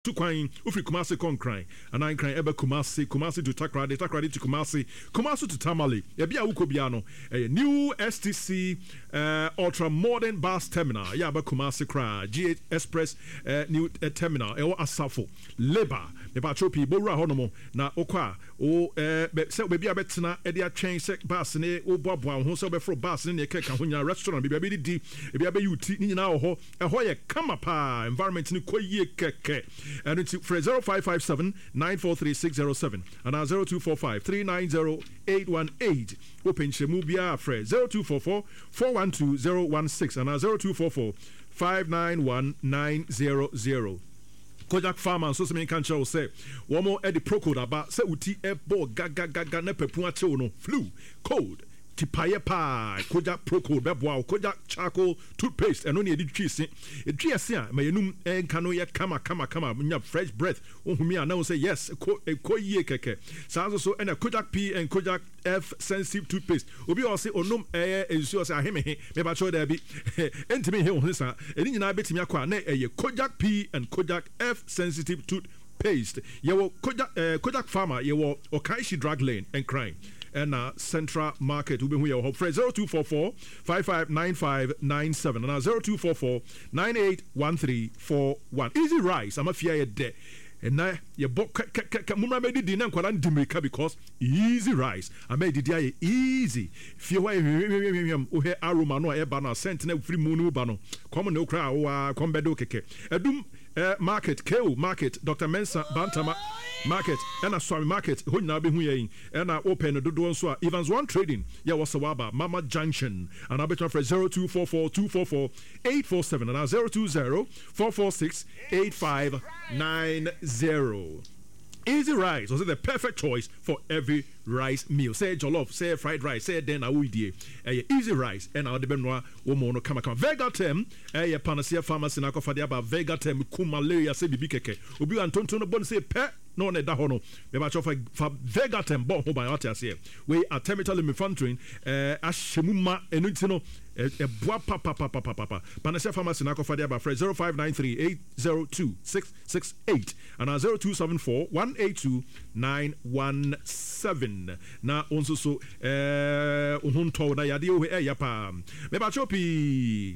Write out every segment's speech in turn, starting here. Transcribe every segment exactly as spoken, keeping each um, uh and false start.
to Quine, Ufri Kumasi Concrine, and I cry Eba Kumasi, Kumasi to Takradi, Takradi to Kumasi, Kumasi to Tamale, Yabia Ukobiano, a new S T C uh, ultra modern bus terminal, Yaba Kumasi Kra, G eight Express uh, new uh, terminal, Ewa Asafo, Leba, Nebachopi, Bora Honomo, Na Okwa, O uh, baby Abetina, Edia Chain Sec Bus, ne O Bobwa, who so before bus in the Kekahunya restaurant, Baby D, Baby U T, now, a Hoya Kamapa, environment in Koye Keke. And it's for zero five five seven nine four three six zero seven and our zero two four five three nine zero eight one eight. Open Shemubia Fred zero two four four four one two zero one six and our zero two four four five nine one nine zero zero. Kojak Farmer so some can show say one more Eddie Procode about say uti ebo gaga gaga ne pepua no flu cold. Tipaye pa Kojak Procode beboa Kojak charcoal toothpaste and only edit cheese e cheese ma yenum en kano ye kama kama kama nya fresh breath ohumi ana say yes ko ye keke so so and Kojak P and Kojak F sensitive toothpaste obi o say onum eh ensuo say aheme me ba cho da bi entimi he ho sa eni nyina betimi akwa na eh Kojak P and Kojak F sensitive toothpaste yewo Kojak eh, Kojak Farmer yewo Okaishi Drug Lane and Crime and uh, Central Market. Ube huye ho fresh zero two four four five five nine five nine seven and uh, zero two four four nine eight one three four one. Easy Rice. I'm a fear de. And now you book mumra made di na kwala ndimrika because Easy Rice. I made di easy. Fie wa o he aroma no e ba na sentinel free munu ba no. Come no kra o come bedo keke. Edum Uh, market, K O Market, Doctor Mensa Bantama Market, and a Swami Market, who now be huye, and I open the door so Evans One Trading, Yawasawaba, Mama Junction, and I'll be for zero two four four two four four eight four seven and zero two zero four four six eight five nine zero. Easy Rice was the perfect choice for every rice meal. Say jollof, say fried rice, say then I will do Easy Rice and our debenwa womono kama kama Vegatem, a panacea pharmacy na kofadia ba Vegatem kumaleya se bibi keke. Obi antonto no bon say pe no ne da hono. Me ba chofa fa Vegatem bon ho ba what I say. We are terminal mifantrin eh ashemuma enutino e boa papa papa papa papa. Panacea pharmacy na kofadia ba fresh zero five nine three eight zero two six six eight and our zero two seven four one eight two nine one seven. Na onso so eh uhunto na yade o eh yapa me ba chopi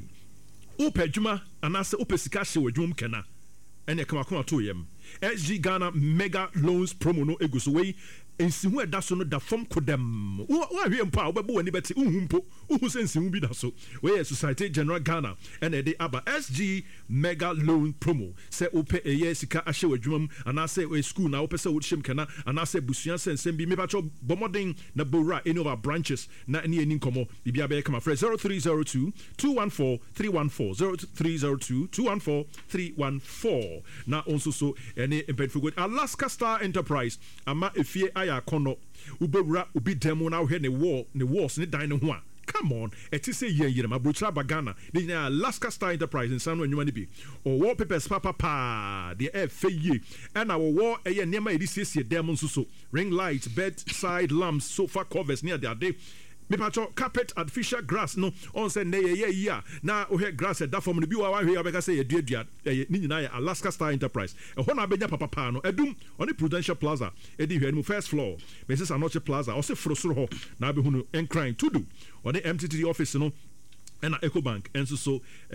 upe djuma anase upe sika hye wadwum kena ene kama kama to yem S G Ghana mega loans promo no eguso we ensihu eda so no da fom kodam wo ahwe mpa obebo wani beti uhumpo uhu sensihu bi da so we Society General Ghana ene de aba S G mega loan promo se upe eye sika ahye wadwum anase we school na upe se wodhim kena anase busuan sensem bi me ba cho bomodin na bora any of our branches na ene eni nkomo bibia be kama fresh zero three zero two two one four three one four zero three zero two two one four three one four na onso so ene empathy good Alaska Star Enterprise ama efie aya kono ubewura ubi demo na hwe ne wall ne walls ne dan ne ho a come on eti say ye ye ma brochra bagana ne Alaska Star Enterprise in San Antonio bi o wallpapers papa pa the air fe ye and our wall eye nema edi siesie dem nso so ring lights bedside lamps sofa covers near the day me pacho carpet artificial grass no on say na ye ye ya na o he grass e da form no bi wa hwe abeka say ye duadua ni nyina ya Alaska Star Enterprise e ho na benya papa pa no edum on the Prudential Plaza e di hwe no first floor Missus Anoche Plaza o se frosoro ho na be hunu encrying to do on the M T T office no and EcoBank and so so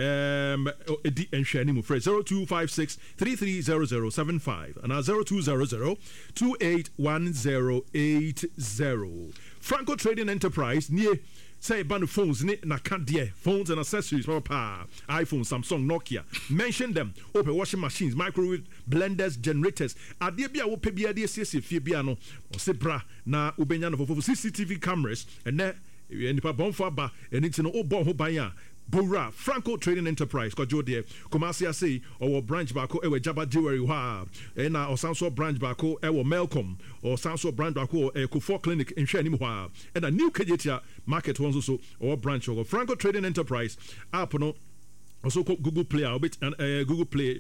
um edi enhwe ni mu fresh zero two five six three three zero zero seven five and zero two zero zero two eight one zero eight zero. Franco Trading Enterprise near say ban phones ni na kadie phones and accessories papa iPhone, Samsung, Nokia mention them open washing machines, microwave blenders, generators ade bia wo pe bia de siesie fie bia no o se bra na ubenya no fofo C C T V cameras and na nipa bonfo ba eniti no obo ho ban a Bora Franco Trading Enterprise kwajo de Kumasi say or branch bako ewe Jaba Jewelry ha and na Osanso branch bako ewe Melcom or Sanso branch bako e Kufor Clinic in Shani ha and a new Kejetia market ones so or branch of Franco Trading Enterprise app no also Google Play a bit and uh, Google Play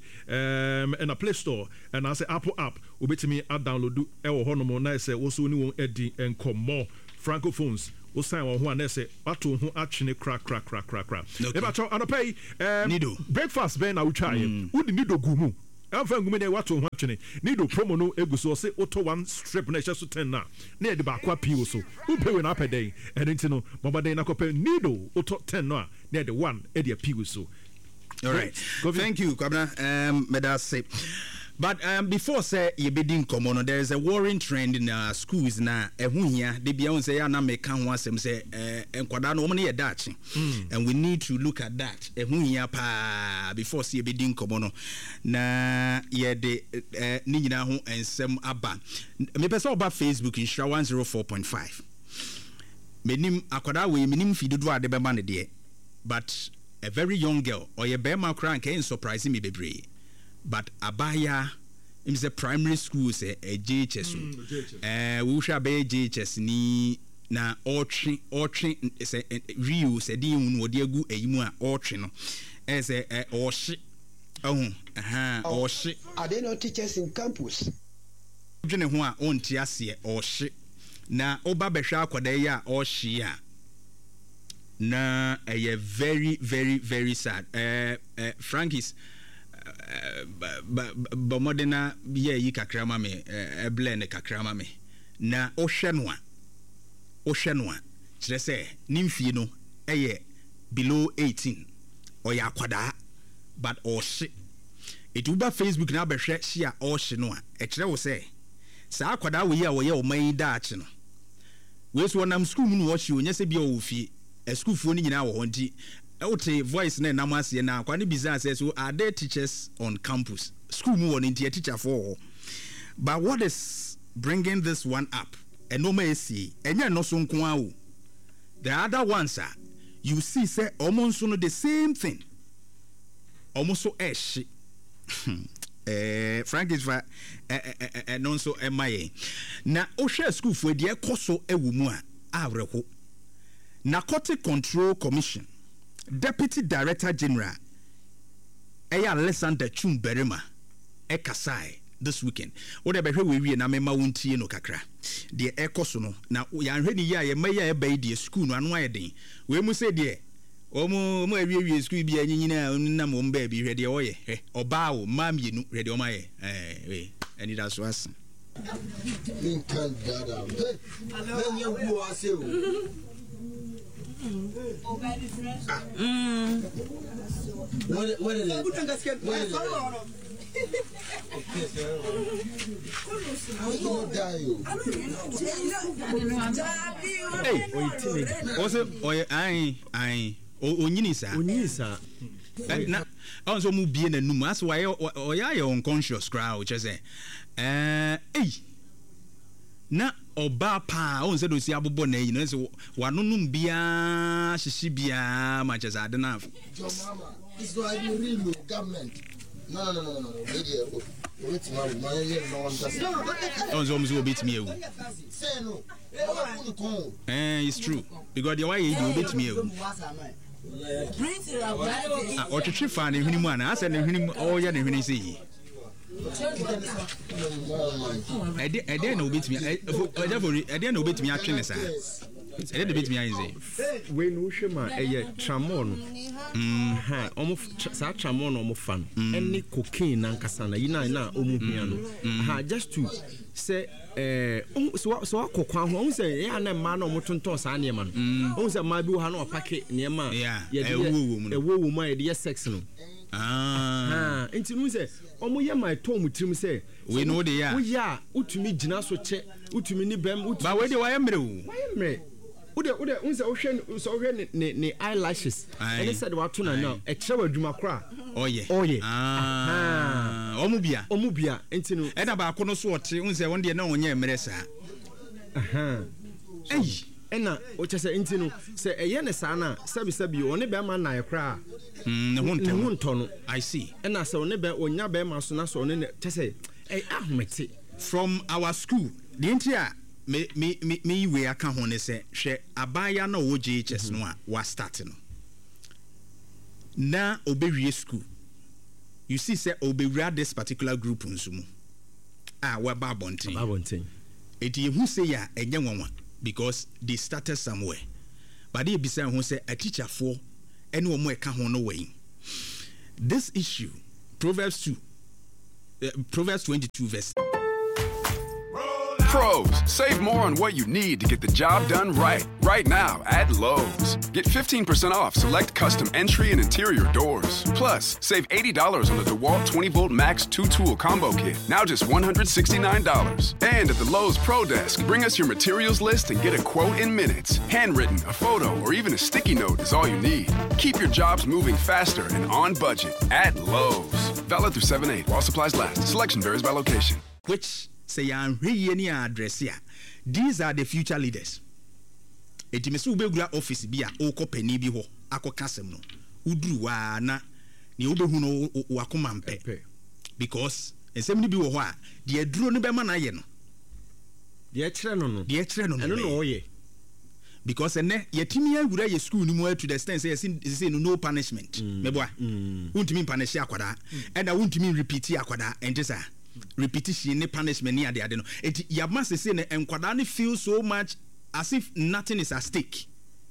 um and a Play Store and I say Apple app ubit me add download do ewo hono na say also ni won edi enkomo Francophones o sign one who say ato ho atwene crack crack crack crack crack e ba cho anopay um nido breakfast ben na wo try wo di nido gumu Alpha Gumene Watu watching Nido promo no eguso say auto one strip na so ten na. Near the back wa so. Who pay when up a day? And intino Baba de Nakope Nido auto ten na near the one Eddie P so. All right. Thank you, Kwabena. Um Medase. But um, before say you begin common, there is a worrying trend in uh, schools now. Ehun here, they be on say ya na make kan wasem say eh enkwada no money dachi. And we need to look at that. Ehun here pa before say you begin common na ye de ni nyina ho ensem aba. Me pese oba Facebook in Shra one oh four point five. Menim akwada we menim fi dodo ade be ma ne de. But a very young girl or ye be ma kran can surprise me bebre. But abaya in the primary school say a J H S. Eh we shall be J H S ni na ortri ortri say Rio say di unu odi agu eyimu a ortri no. Eh say eh orhye. Oh aha orhye. Are there no teachers in campus? Dwene ho a onti ase orhye. Na oba behwa akwada yi a orhye a na eh very very very sad. Eh eh Frankis ba modena ye yi kakra ma me e blend kakra ma me na o hwe no a o hwe no a kire se nimfie no eye below eighteen o ya kwada but o hye it uba Facebook na behwe hye a o hye no a e kire wo se sa kwada wo yi a wo ye o man da ache no we so nam school mu no wo hye onye se bia wo fie e school fuo ni nyina wo ho nti Ote voice na namase na kwa ni business says so are there teachers on campus school mu on intia teacher for but what is bringing this one up and no may see enya no so nko a the other ones are you see say almost no the same thing almost so esh eh Frank is for eh no so emaye na o hwe school for de ekoso ewu mu a awreko Narcotic Control Commission Deputy Director General Eya Alexander Chumberima Ekasai this weekend. What about we we na mema wuntie no kakra. De ekoso no na ya hwe ni ya ye meya e bai de school no anu ayeden. We mu say de omo mo awie school bi anyina na mo mba bi hwe de oye. He oba wo ma mienu hwe de omaye. Eh we ani da so asen. Min kan dada. Na nya wu ase o. Mm. What what is it? What is it? Hey, also, oh, I, I, oh, Onisa, Onisa. Na, also, mu be in a numa. That's why, oh, yeah, your unconscious crowd, which I say, eh, hey, na. Oba pa on se do si abobo na yi no se wanunum bia hihyi bia Manchester Adenaf your mama is why you real government no no no no no media wait ma ma ye no understand on so mzo bit me ewu say no eh it's true because the why you bit me ewu ah o twetwe fa ne hwini mu ana ase ne hwini mu o ya ne hwini se yi Ede ede na obetimi ede for ede na obetimi atwe ne sa ede de betimi ayin say we no hwema eye tramon mm ha omo sa tramon omo fan ene cocaine na nkasa na yina na omo hia no ha just to say eh so so akokwa ho omo say ya na ma na omo tonton sa ne ma no omo say ma bi wo ha na opake ne ma ye ewo wo mu no ewo wo ma ye de sex no ah ah enti no say omo ye my tom trim say we know the ya wo ya utumi gina so che utumi ni bem utumi ba we de wa yemre wo wa yemre ude ude unse wo hwe so hwe ne ne eyelashes and said what to na now e kire wadwuma kra oye oye ah omu bia omu bia enti no e na ba ko no so ote unse won de na onye emre sa aha ei ena o chese enti no se eye ne sa na sabi sabi one be ma na ye kra mm ne hunto ne hunto no I see ena se one be onya be ma so na so one chese eh ahumete from our school the entire me me me me we aka ho ne se hwe abaya na wo J H S no a wa start no na obewie school you see say obewura this particular group nsumu ah wa ba bonten ba bonten eti hu say ya enye nwanwa because they started somewhere but they be saying who say a teacher for anyone more eka ho no way this issue Proverbs two uh, Proverbs twenty-two verse. Pros, save more on what you need to get the job done right. Right now at Lowe's. Get fifteen percent off select custom entry and interior doors. Plus, save eighty dollars on the DeWalt twenty volt Max two tool combo kit. Now just one hundred sixty-nine dollars. And at the Lowe's Pro Desk, bring us your materials list and get a quote in minutes. Handwritten, a photo, or even a sticky note is all you need. Keep your jobs moving faster and on budget at Lowe's. Valid through seven eight while supplies last. Selection varies by location. Which say any address here. These are the future leaders. Eti mesu begura office bia oko pani bi ho akoka sem no. Uduru wa na ne obehu no wakoma mpe. Because ensem ni bi wo ho a de aduro no be ma na ye no. De kire no no. De kire no no. Eno no ye. Because ene yetimi awura ye school ni mu to the extent say say no no punishment. Meboa. Untimi punish akwada. And I untimi repeat akwada entesa. Repetition ne punishment ni ade ade no enti yama se se ne enkwada ne feel so much as if nothing is at stake.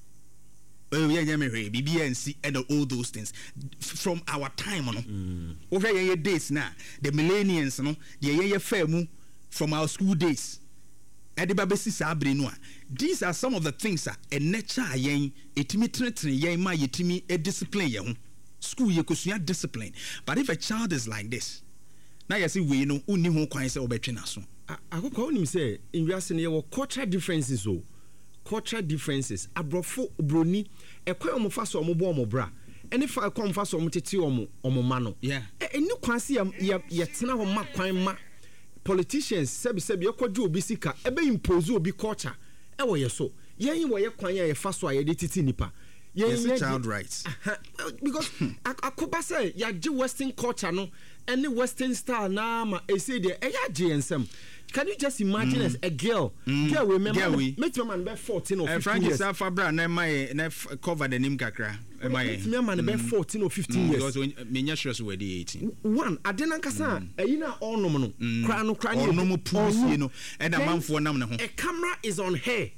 Oh yeah, yeah, me B B N C and all those things from our time no over yeah days now the millennials no the yeah fair mu from our school days ade ba besi sa abre no a these are some of the things that a nature yen etimi tretre yen ma yetimi e discipline ye ho school ye kosua discipline. But if a child is like this na yesi we no uni ho kwan se obetwe na so akoko onim say in we ase ne ye cultural differences o cultural differences abrofo broni ekwan omo fa so omo bo omo bra ene fa kwan fa so omo tete omo omo ma no yeah eni kwan se ye ye tena ho ma kwan ma politicians sebi sebi ekwadwo obi sika ebe impose obi culture e wo ye so yen wo ye kwan ye fa so aye de titi nipa yes child rights because akoba say ya je western culture no any western style na ma e say there e ya je ensem. Can you just imagine mm. as a girl mm. girl we remember make your man be fourteen or fifteen years Frank Safabra na my na cover the name kakra e my make your man be fourteen or fifteen years because me nya sure so we dey eighteen one adena nkasa eyi na onom no kra no kra no onom pusi no e da manfo nam ne ho a camera is on her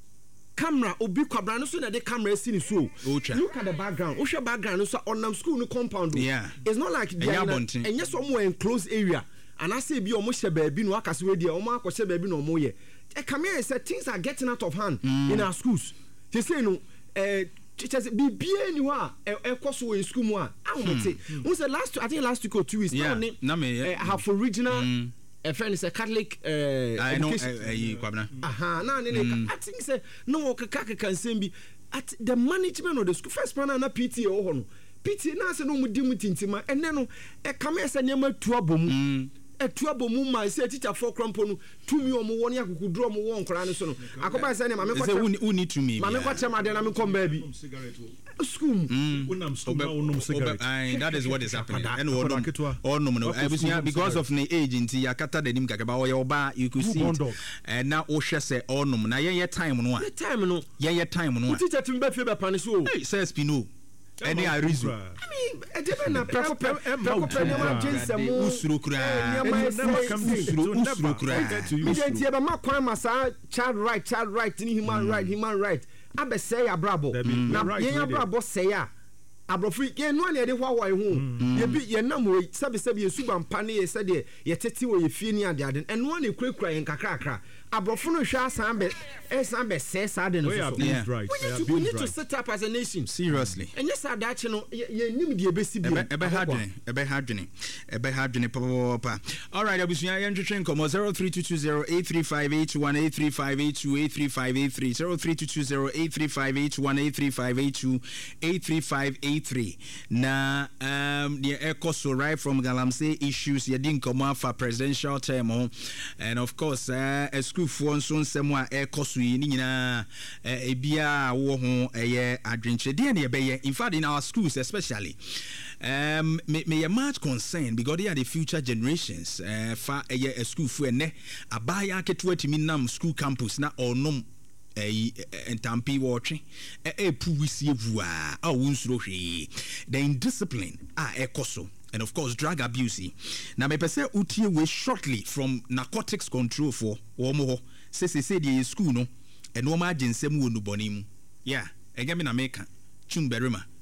camera obi kwabra no so na the camera see ni so look at the background o share background so on school no compound yeah it's not like they are and yes some more enclosed area and I say be omo she baabi no akase we dia omo akose baabi no omo ye e come here say things are getting out of hand mm. in our schools they say no eh teachers be be anywhere e koso in school mu a ahomete we say last I think last week or two weeks yeah. now ne have original mm. a friend is a Catholic uh, I know eh kwabna aha na ne I think say no kaka kan sem bi at the management of the school first plan na P T A ho no P T A na se no mu di mu tintima enne no e come here say nyama tu abomu e tu abomu ma say teacher for crampo no tumi omo won yakukudro omo won nkora ne so no akoba say ne ma me kwa say uni tumi ma me kwa chama de na me kom ba bi school unam school na unum cigarette that is what is happening and onum no because of the age inti yakata the nim kakaba o ye oba you could see and now o hwe say onum na ye time no a time no ye time no a teacher tumi ba fie ba pane so say spino any arizu I mean edebe na preko preko preko jensem usuro kura usuro kura me gentie ba makwan masa child right child right ni human right human right abesey abrabo na yen abrabo say a abrofri ye no na ye de hwahwai ho ye bi ye nam we sabe sabe ye suba mpa ne ye sade ye tete wo ye fie ni ade ade eno na ekura yen kakrakra abrofo no hwa asan be esan be say sade no so right we need to set up as a nation seriously and yes adache no ye nim de ebesi bi ebe hadwene ebe hadwene ebe hadwene papa all right abusuya ye ntwetwe nkomo zero three two two zero eight three five eight one eight three five eight two eight three five eight three zero three two two zero eight three five eight one eight three five eight two eight three five eight three na um the ecoso right from Galamsey issues ye din nkomo for presidential term and of course uh, a school for nso nsem a ecoso yi ni nyina ebia wo ho eye adwenchede na ebeye in fact in our schools especially um me me much concern because they are the future generations uh, fa eye a school for ene abaya keto atimi nam school campus na onom eh entampi watching eh pu wisi evua a wunsuro hwe the indiscipline a ekoso and of course drug abuse na me pese utie we shortly from narcotics control for omo ho se se se the school no and no ma agensem wo nuboni mu yeah egemi na meka chumberima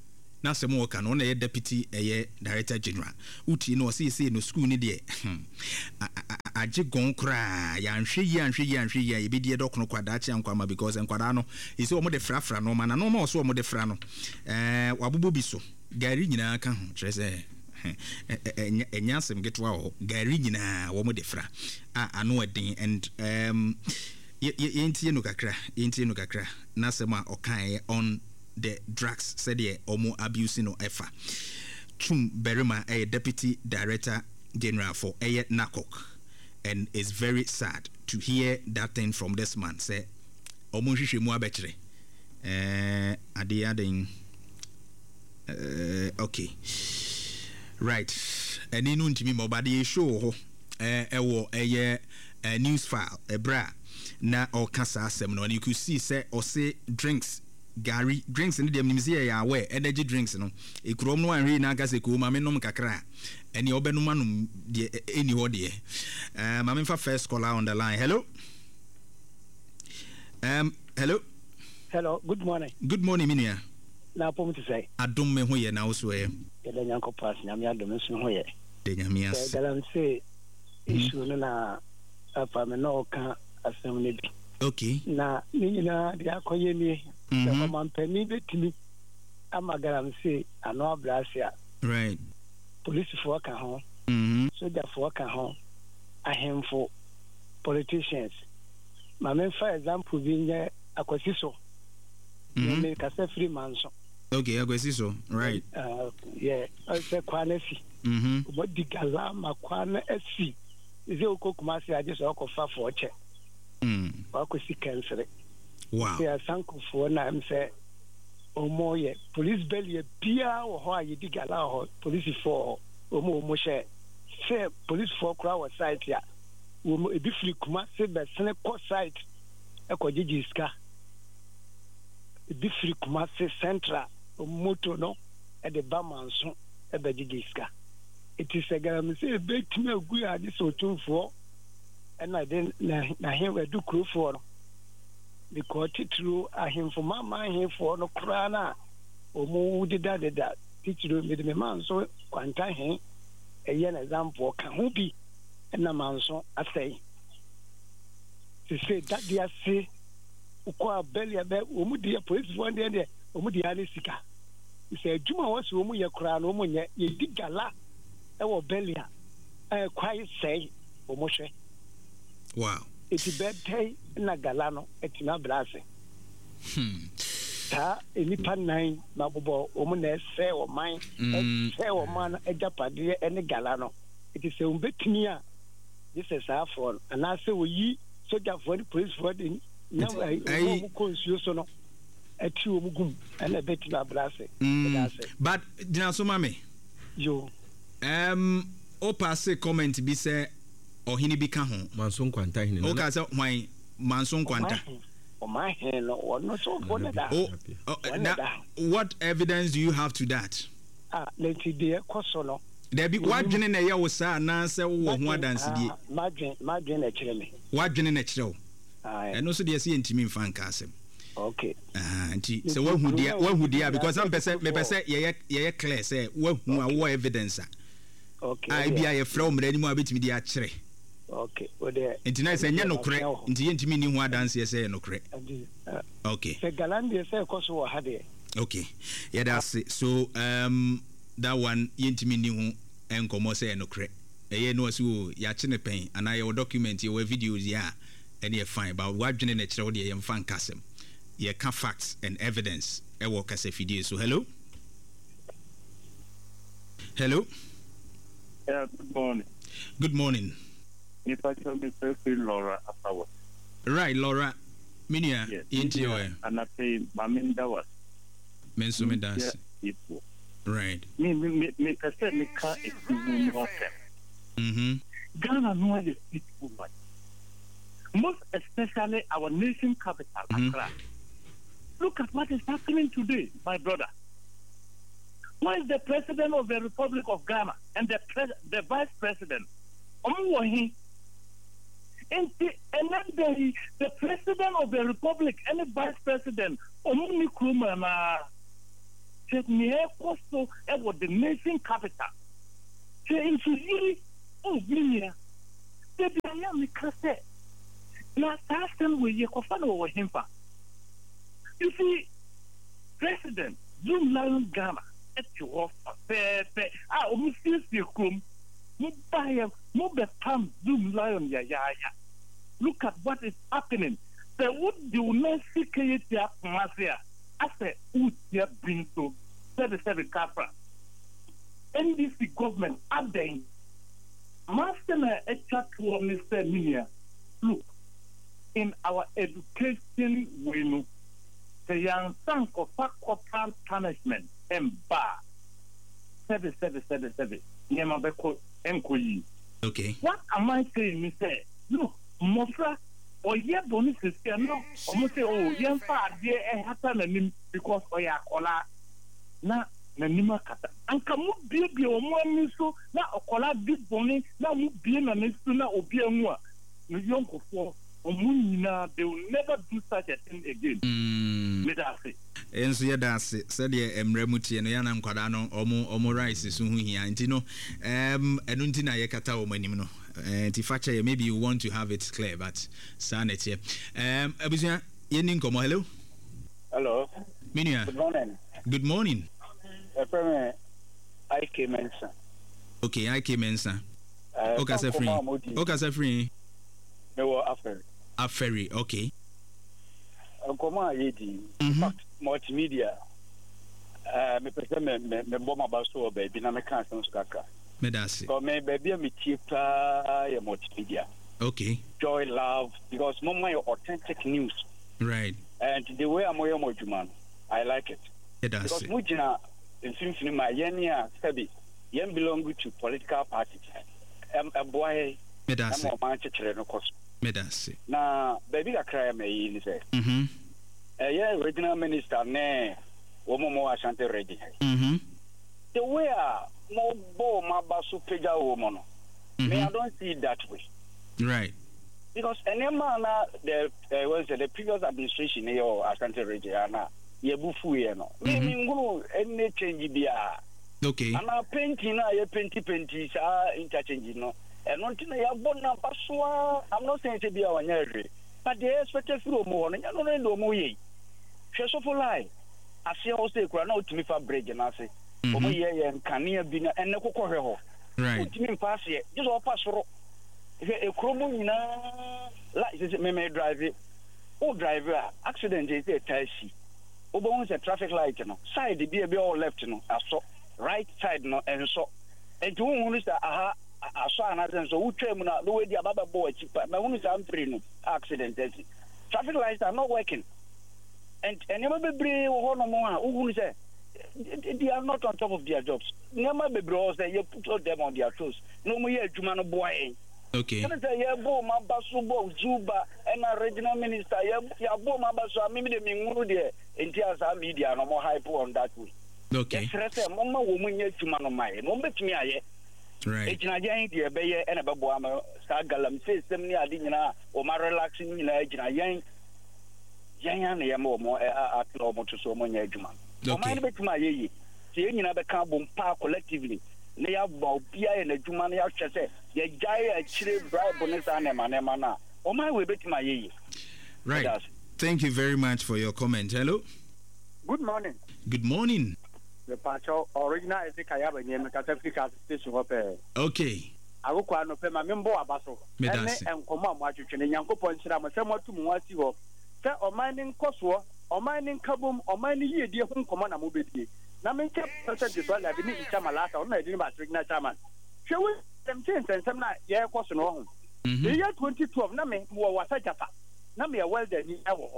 na se mo ka no na ye deputy eye director general uti no se se no school ni de age gon kra ya nhwe yi anhwe yi anhwe yi be de dokono kwada che ankwama because enkwada no ise omo de frafra no ma na no ma so omo de fra no eh wabobo bi so gari nyina ka ho kire se enya asem getwa ho gari nyina wo mo de fra a ano adin and um yentie no kakra yentie no kakra na sema okan on the drugs said ye omo abuse no efa Chum Berima a deputy director general for Aye Nakok, and it's very sad to hear that thing from this man say omo hwehwe mu abetre eh ade adin uh, okay right and inu ntimi mo bade show ho eh ewo eye news file ebra na or kasa asem no, and you could see say or say drinks Gary drinks in the museum ya we energy drinks no e krom no anwe na aka se ko ma me nom kakra eni obenuma no de eni ho de um ma me fa first caller on the line. Hello. Um hello. Hello, good morning. Good morning minia. Na pom to say adom me ho ye na wo so ye de nyanko pass na me adom so ho ye de nyame as de galam say issue no na apa me no ka asem ne bi. Okay. Na ni nyina de akoye ni the man penny betimi amagaram say ano abrasia. Right. Police for ka ho. Mhm. Soldier for ka ho. Ahemfo politicians. Ma me for example bi nye akwasiso. Mhm. Me ka se free man so. Okay, akwasiso. Right. Uh yeah, I say kwanesi. Mhm. Obo digala makwana esi. Ize okokumasi aje so okofa for che. Mm. Wakosi kensere. Wow. Yeah, thank you for na am say omo ye police bell ye bia wo ho ayi digala ho police for omo omo she say police for kra wa site ya wo e bi free kuma say be sene ko site e ko gigi ska e bi free kuma say central moto no e de ba manso e be gigi ska it is a garam say be timi agu ya di so tumfo e na den na he we do crew for because titru ahemfo mama ahemfo no krana omu dida dida titru me de man so kwanta he eye na example ka ho bi na man so asai to say that dia say ukwa belia be omu dia police one dia dia omu dia ne sika say adwuma wo so omu ye krana omu nye ye digala e wo belia e kwai say omu hwe. Wow. Iti bete na galano eti na blase. Hmm. Ta enipa nine na bobo omu na ese o man ese o man ejapade ene galano. Iti se umbetimi a this is our for and I say we soldier for the police for the na omu konsuo so no eti omu gum ene beti na blase. But dina so mame yo um o pass comment bi say ohini bi ka ho manso nkwanta hini o ka say hwan manso nkwanta o ma he no no so for that. What evidence do you have to that? Ah, let it be a kosono. There be what dwene na ye wo sa na say wo ho adansidi madwen madwen na kire me what dwene na kire wo ah eno so de se ntimi mfa nka asem. Okay. Ah, anti se wa hu dia wa hu dia because am pese me pese ye ye clear say wa hu a wo evidence a okay ai bia ye fra umra ni mu abetimi dia kire. Okay. Ode enti na se nya no kure enti ye ntimi ni hu adanse se ye no kure. Okay. Se galandi se koso wo hade. Okay. Yeah, that's it. So um that one ye ntimi ni hu enkomo se ye no kure. Eye no asu ya chine pen ana ye document ye we videos ya and ye fine but what dwene na kire wo de ye mfa nkasem. Ye can facts and evidence e wo kase video. So hello. Hello. Yeah, good morning. Good morning. If I tell me say Laura afterwards. Right, Laura. Minia, yes, into and I say Maminda was. Menso me dance. Right. Me me me me person me car is moving off. Mhm. Ghana no is peaceful one. Most especially our nation capital, Accra. Look at what is happening today, my brother. Why is the president of the Republic of Ghana and the pres the vice president? Omuwahi. And the, and then the, the president of the Republic and the vice president, Omuni Kruma na Just near coastal about the nation capital. So in Suziri, oh, Vinia, they be a young cassette. Now, ask them where you can follow him. You see, President Zoom Lion Gamma, at your fair, fair, ah, almost your room. You buy a mobile palm Zoom Lion, ya, ya, ya. Look at what is happening. The wood do not seek it, ya, Masia. I said, would you bring to thirty-seven Capra? N D C government, adding, Master, a chat to Mister Minia. Look, in our education, we know the young son of corporal punishment and bar. Seven, seven, seven, seven. Yamabeko Enkoyi. Okay. What am I saying, Mister? Look, Mofra, or ye bonus is here, no, or must say, oh, young fat, dear, and happen because Oya Kola. Na, Nanima Kata. And come up, baby, or more miso, na, or Kola big bonnet, now move being an instrument or be a more. No young for. They will never do such a thing again. Mm. Let us say. And so, that's it. Said the Emremuti and Yanam Quadano, Omo, Omo Rice is soon here. And you know, um, and Untina Yakata or Manimino. And Tifacha, maybe you want to have it clear, but sanity. Um, Abizia, Yenin Como, hello. Hello. Minia. Good morning. Good morning. I came in, sir. Okay, I came in, sir. Okay, sir, free. Okay, sir, free. No, after. A ferry, okay. Nkoma yedi. In fact, multimedia. Uh, me pese me me me bomba baso baby na me kan sense kaka. Me dasi. So me baby me cheaper ya multimedia. Okay. Joy, love, because no my authentic news. Right. And the way I'm moyo mojuman, I like it. Me dasi. Because mujina in film my yenia sabi yen belong to political parties. Um, a boy. Me dasi. I'm a man chechere no cost. Medasi. Na baby ka cry me yi ni say. Mhm. Eh yeah, regional minister ne wo mo mo Ashanti ready. Mhm. The way mo bo ma basu pega wo mo no. Me I don't see it that way. Right. Because enema na the uh, was the previous administration here or Ashanti region na ye bufu ye no. Me me ngunu any change bia. Okay. Ana painting na ye painti painti sa interchange no. And one thing I have born up, I'm not saying to be our nearly, but they expected through more, and I don't know more. She's of a lie. I see also a crown out to me for break, and I say, oh, yeah, and can near be and no cocoa. Right. Put pass it, just all pass for a chromo, you know, like me drive it. Oh, driver, accident is a taxi. Oh, bones a traffic light, you know, side the be all left, you know, I saw right side, no, and so, and two who aha. I saw another so who train na the way the Baba boy cheap. My own is I'm accident. Traffic lights are not working. And and never be brave or no more. Who say they are not on top of their jobs. Never be bros that you put them on their toes. No more here Jumano boy. Okay. Can say yeah bo ma basu bo Zuba and a regional minister yeah yeah bo ma basu maybe the minguru there in their media no more hype on that way. Okay. Yes, sir. Mama woman here Jumano my. No bet me aye. Right. It's not young to be and a babuama, Sagalam system near Dina or my relaxing in a young young more at Lomo to so many Edgeman. So my bit my ye, seeing another carbon park collectively. They have Bobia and a Jumani say, ye jay a chili bribe bonus and a manamana. Oh my way bit my ye. Right. Thank you very much for your comment. Hello. Good morning. Good morning. The Pacho original is the Kayaba name, Catafrica Station Hope. Okay. I will call no pema member Abaso. And come on, what you can Yanko Point, I'm a famous to Mwati. Say, or mining Coswo, or mining Kabum, or mining ye, dear home commander mobility. Now, make a percentage of I didn't Chamalata or Medina Trigna Chaman. Shall we them change and some night, yeah, question home. The year twenty twelve, Name was a Japa. Name a well then,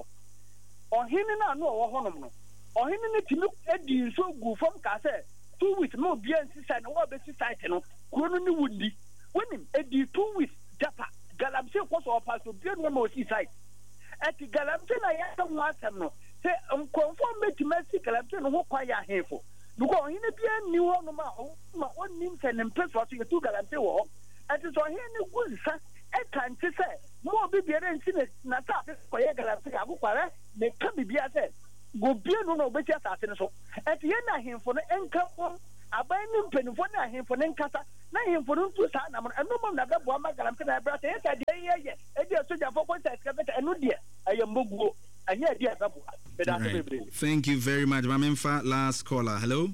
or him and I know a honor. Or him in the look at the so good from Cassa, two weeks more beyond side and what best side, no, Colonel Woody. When him at the two weeks, Japa, Galamse was or pass to be one more seaside. At the Galamse, I don't want them no. Say, um, conform me to Messi Galamse, no, quite a handful. Because in a pian new one of my own names and impress what you two Galamse war. At the so here, no good, sir. I can't say, more be the other incident, not that for a Galamse, they can't be said. Go be no no better assassin so at the end ahemfo no enka ho aban ne mpanimfo ne ahemfo ne nkasa na ahemfo no ntu saa na mo eno mom na bebo ama galamte na brata yesa de yeye e de soja fo ko sa skabeta eno de aye mboguo anya de ababo thank you very much mamemfa last caller hello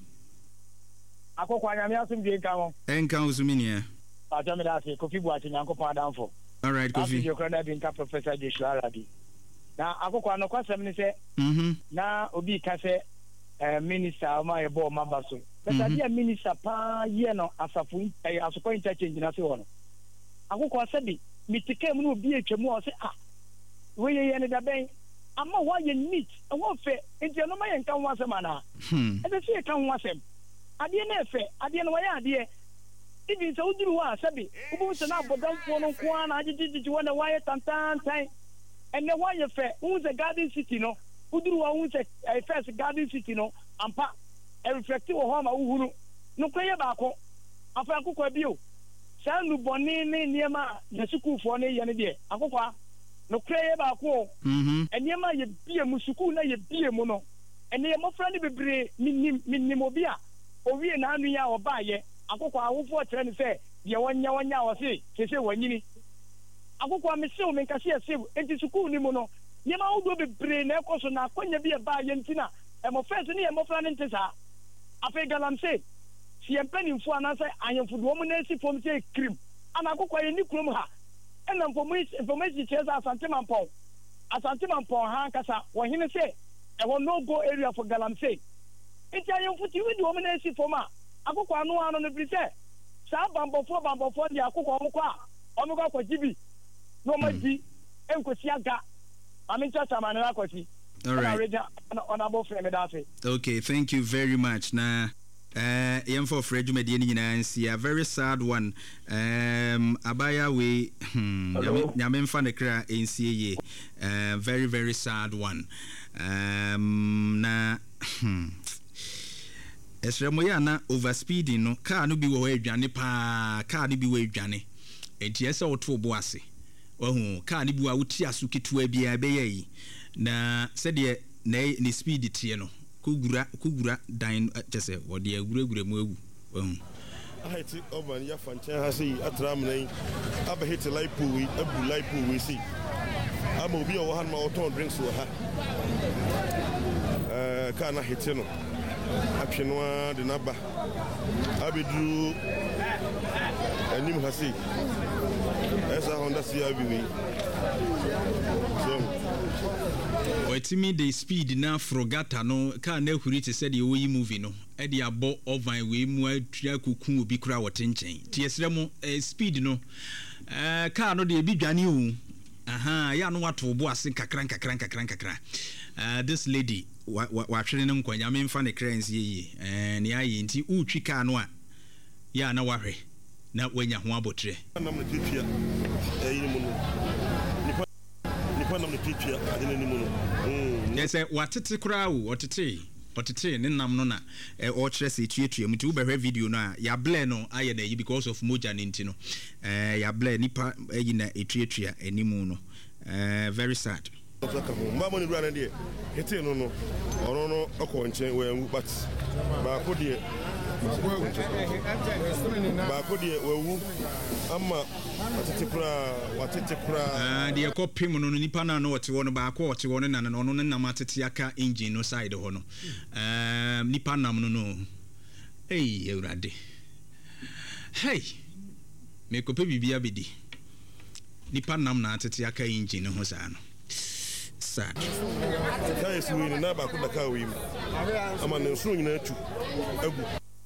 akoko anyame asum de nka ho enka usuminia atamira ase kofi bu ati nyankopon adamfo all right kofi yo krana bi nka professor Joshua Arabi na akoko anokwa sem ni se mhm na obi ka se eh minister ma yebo mamba so but adia minister pa ye no asafu eh asoko interchange na se wono akoko asabi mitike mu no obi etwemu o se ah we ye ne da ben ama wa ye neat e wo fe enti no ma ye nka ho asem ana hmm e be se ka ho asem ade na efe ade no wa ye ade even so uduru wa asabi ubu se na bodamfo no ko na agigigi wona wa ye tantan tan ene wa ye fe unze garden city no uduru wa unze first garden city no ampa e reflect wo ho ma uhuru no kwaye ba ko afa akokwa bio sa nu boni ne niema na sukufo ne ye ne de akokwa no kwaye ba ko mhm eniema ye bie mu suku na ye bie mu no ene ye mofra ne bebre minim minim obi a owie na anu ya oba ye akokwa awofo tere ne se de wonya wonya wo se sese wanyini akokwa me se o me nkase ese enti suku ni mu no niema wodo bebre na ekoso na akonya bi e ba ye ntina e mo first ne ye mofra ne ntesa afa galamse si empanimfo anase ayemfudo mu na si fom se krim ana akokwa ye ni krom ha ena information cheza asante mampon asante mampon ha kasa wo hine se e wo no go area for galamse enti ayemfuti wi do mu na si fom a akokwa anu anu no bi se sa bambofo bambofo dia akokwa mu kwa omu kwa kwa jibi no ma di enkosi aga amincha chamane na kwasi all right on above frame that okay thank you very much na uh yam for Fred Medie ni nyina nsi a very sad one um abaya we nyame mfa ne kra nsi ye uh very very sad one um na esremo ya na overspeeding no car no bi wo adwane pa car no bi wo adwane enti ese woto bo ase ohu car no bi wa wuti aso ketua bia be yi na se de na ni speed tie no kugura kugura dan chese wode aguragura mu agu ohu ahiti oban ya fanchan hasi atram nan abahiti laipu wi abu laipu wi si ama obi o han ma oton drinks wo ha eh kana hitino apyenwa de naba abedu anim hasi esa honda si abiwi so Wetimi the speed na frogata no ka na huri te said you movie no e de abo ovan we mu atua kokun obi kura wotenchen tie sremo speed no eh ka no de bi dwane o aha ya no wato bo ase kakran kakran kakran kakran uh this lady wa wa hwere ne nkwanya me mfa ne crancy yi eh ne ayi nti utwi ka no a ya na wahwe na wanya ho abotre na me twitwa eh mu no nipa nipa na me twitwa ade ne mu no mm yes watete kura wo watete watete ne nam no na eh o kire se twetwe mu ti wo behwe video no a ya blare no aye na yi because of moja ne nti no eh ya blare nipa ayi na etwetwe animu no eh very sad mama ni run there hete no no ono no akọ nchen we but ba ko de ba ko de wewu ama watete kura watete kura ah de ko pim no nipa na no wote wono ba ko wote wono na no no na matete aka engine no side ho no eh nipa nam no no hey eurade hey me ko pe bibia bedi nipa nam na atete aka engine ho sa no sad kai su ni na ba ku da kawo yi amma nan so nyina tu agu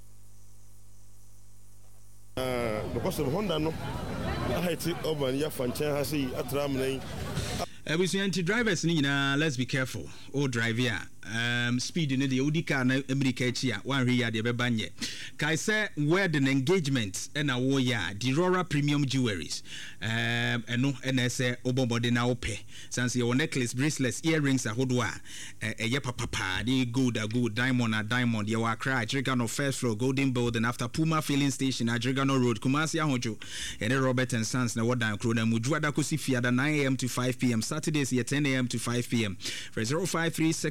ah because of Honda no ahiti oban ya fanchan hasi atram nan Ebusianti drivers ni nyina let's be careful o driver um speed in the odika na America chi a wan hwe ya de beba nye kai say wedding engagement na wo ya the Rora Premium Jewelries um eno na say obobode na ope sanse your necklace bracelets earrings ahodo a eye papapa the gold a gold diamond a diamond ye wa cry Trigano first floor Golden Building after Puma filling station at Trigano Road Kumasi ahojo ene Robert and Sons na wodan kro na muju adakosi fiada nine a m to five p m Saturdays here ten a m to five p m for zero five three six seven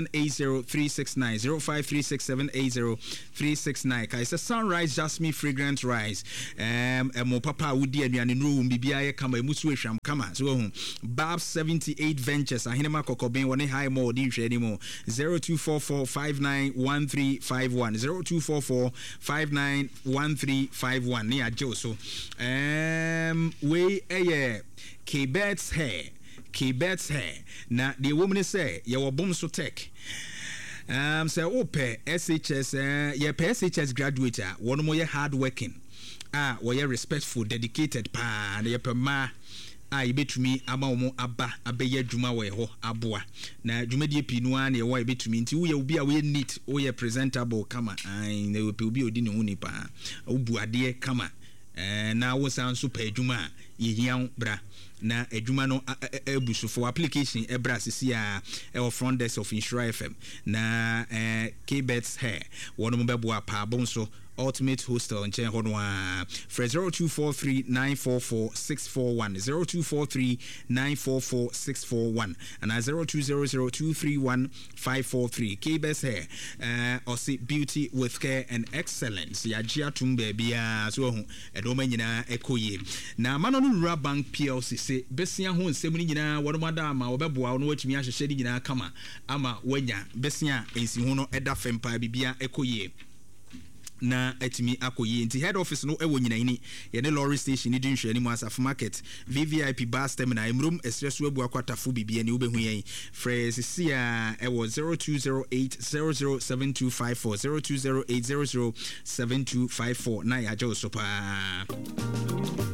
eight zero three six nine zero five three six seven eight zero three six nine. Kaisa Sunrise Jasmine Fragrant Rice. Um, emo papa wudi aduane no room bibia ye kama emusu ehwam kama. So hu Babs seventy-eight Ventures ahinema kokobin woni high more di hwe anymore. zero two four four five nine one three five one zero two four four five nine one three five one. Ni ajo so. Um, we eye K-Bet's hair. K-Bet's hair. Na the woman say ye wo bom so tech. Um, say ope S H S uh, ye pe S H S graduate a one more hard working. Ah, we respectful, dedicated pa na ye pe ma a yebetumi ama omo aba abeye dwuma we ho aboa na dwumadie pinu a na ye wo yebetumi nti wo ye obi a we neat wo ye presentable kama ai na we pe obi odi ne ho ni pa obu ade kama eh na wo san so pa dwuma ye hian bra na adwuma no ebusu for application ebra sisi a e front desk of Insura F M na eh K-Bet's hair wono mo bebo apa bon so Ultimate Hostel in Chen Honwa for zero two four three nine four four six four one zero two four three nine four four six four one and zero two zero zero two three one five four three. K-Bet's hair uh or see beauty with care and excellence ya jia tumbe bia so hu edoma nyina ekoye na manonu Rural Bank P L C se besia ho nsem ni nyina wono mada ma obeboa no watumi ahyehyɛ ni nyina kama ama wanya besia ensi ho no eda fempa bibia ekoye na etimi akoye nti head office no ewo nyina ni ye ne lorry station ni di nhwe ni mu asaf market V V I P bus terminal emrum esreso abu akwatafo bibia ni obehu yen phrase sia ewo zero two zero eight zero zero seven two five four zero two zero eight zero zero seven two five four na ya jo so pa